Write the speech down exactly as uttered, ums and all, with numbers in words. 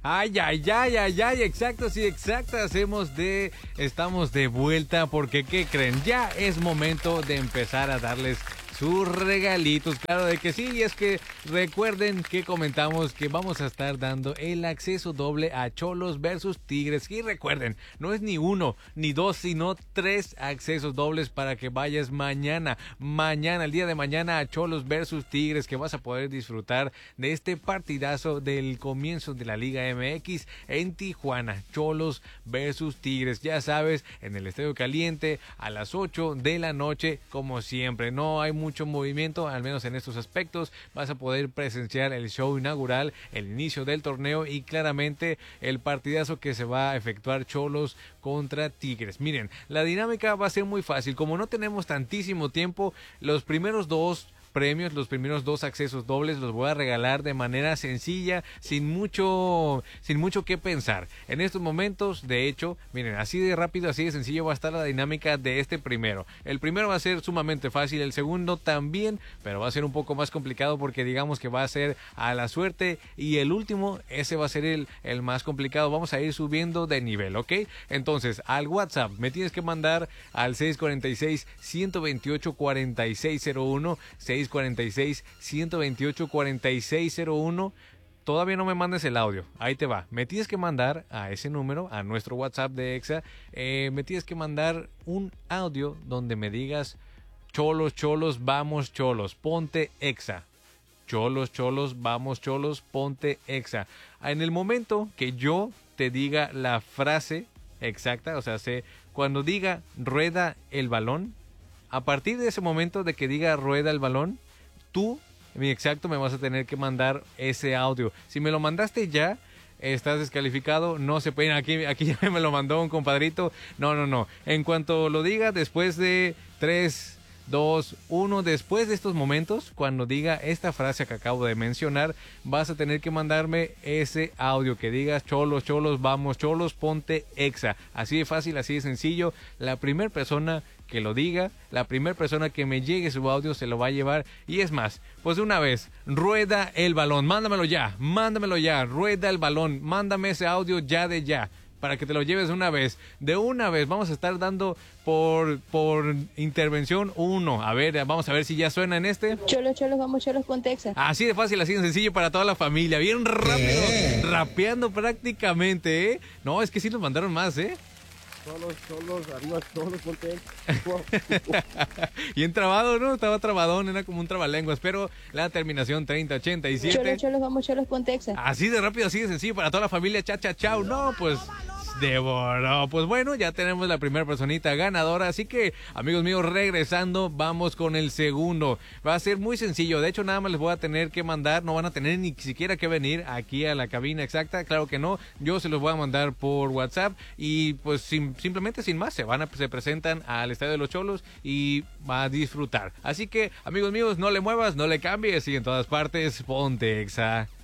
Ay, ay, ay, ay, ay, exacto, sí, exacto, hacemos de, estamos de vuelta porque, ¿qué creen? Ya es momento de empezar a darles sus regalitos, claro de que sí, y es que recuerden que comentamos que vamos a estar dando el acceso doble a Xolos versus Tigres, y recuerden, no es ni uno, ni dos, sino tres accesos dobles para que vayas mañana, mañana, el día de mañana a Xolos versus Tigres, que vas a poder disfrutar de este partidazo del comienzo de la Liga M X en Tijuana, Xolos versus Tigres, ya sabes, en el Estadio Caliente a las ocho de la noche, como siempre, no hay mucho mucho movimiento, al menos en estos aspectos. Vas a poder presenciar el show inaugural, el inicio del torneo y claramente el partidazo que se va a efectuar Xolos contra Tigres. Miren, la dinámica va a ser muy fácil. Como no tenemos tantísimo tiempo, los primeros dos premios, los primeros dos accesos dobles los voy a regalar de manera sencilla, sin mucho sin mucho que pensar. En estos momentos, de hecho, miren, así de rápido, así de sencillo va a estar la dinámica de este primero. El primero va a ser sumamente fácil, el segundo también, pero va a ser un poco más complicado porque digamos que va a ser a la suerte, y el último, ese va a ser el, el más complicado. Vamos a ir subiendo de nivel, ¿ok? Entonces, al WhatsApp me tienes que mandar al seis cuatro seis, uno dos ocho, cuatro seis cero uno, seis cuatro seis, uno dos ocho, cuatro seis cero uno. Todavía no me mandes el audio, ahí te va. Me tienes que mandar a ese número, a nuestro WhatsApp de Exa, eh, me tienes que mandar un audio donde me digas: Xolos, Xolos, vamos Xolos, ponte Exa. Xolos, Xolos, vamos Xolos, ponte Exa. En el momento que yo te diga la frase exacta, o sea, sé, cuando diga rueda el balón, a partir de ese momento de que diga rueda el balón, tú, mi exacto, me vas a tener que mandar ese audio. Si me lo mandaste ya, estás descalificado, no se puede. Aquí, aquí ya me lo mandó un compadrito. No, no, no. En cuanto lo diga, después de tres, dos, uno, después de estos momentos, cuando diga esta frase que acabo de mencionar, vas a tener que mandarme ese audio que digas: Xolos, Xolos, vamos Xolos, ponte Exa. Así de fácil, así de sencillo. La primera persona que lo diga, la primera persona que me llegue su audio se lo va a llevar. Y es más, pues de una vez, rueda el balón, mándamelo ya, mándamelo ya, rueda el balón, mándame ese audio ya de ya, para que te lo lleves de una vez, de una vez. Vamos a estar dando por, por intervención uno. A ver, vamos a ver si ya suena en este. Xolos, Xolos, vamos Xolos, ponte Exa. Así de fácil, así de sencillo para toda la familia, bien rápido, ¿Qué? Rapeando prácticamente, ¿eh? No, es que sí nos mandaron más, ¿eh? Xolos, Xolos, arriba Xolos, ponte Bien trabado, ¿no? Estaba trabadón, era como un trabalenguas, pero la terminación treinta ochenta y siete. Xolos, Xolos, vamos Xolos, ponte Exa. Así de rápido, así de sencillo para toda la familia. Cha, cha, chao. No, pues devoró. Pues bueno, ya tenemos la primera personita ganadora. Así que, amigos míos, regresando, vamos con el segundo. Va a ser muy sencillo. De hecho, nada más les voy a tener que mandar. No van a tener ni siquiera que venir aquí a la cabina exacta. Claro que no. Yo se los voy a mandar por WhatsApp. Y pues sin, simplemente sin más, se van a, se presentan al Estadio de los Xolos y va a disfrutar. Así que, amigos míos, no le muevas, no le cambies. Y en todas partes, ponte Exa.